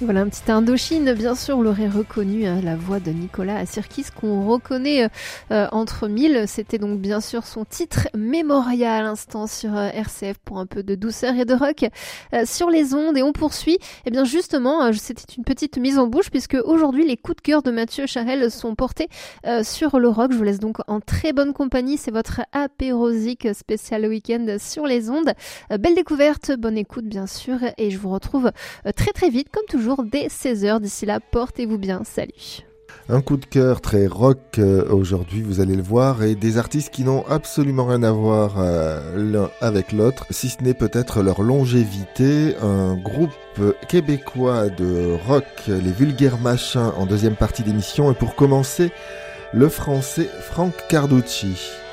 Voilà, un petit Indochine, bien sûr, vous l'aurez reconnu, la voix de Nicolas Sirkis qu'on reconnaît entre mille. C'était donc bien sûr son titre Mémorial à l'instant sur RCF pour un peu de douceur et de rock sur les ondes. Et on poursuit. Et bien justement, c'était une petite mise en bouche puisque aujourd'hui les coups de cœur de Mathieu Charel sont portés sur le rock. Je vous laisse donc en très bonne compagnie. C'est votre apérosique spécial week-end sur les ondes. Belle découverte, bonne écoute bien sûr. Et je vous retrouve très très vite comme toujours dès 16h. D'ici là, portez-vous bien. Salut. Un coup de cœur très rock aujourd'hui, vous allez le voir, et des artistes qui n'ont absolument rien à voir l'un avec l'autre, si ce n'est peut-être leur longévité. Un groupe québécois de rock, les Vulgaires Machins, en deuxième partie d'émission. Et pour commencer, le français Frank Carducci.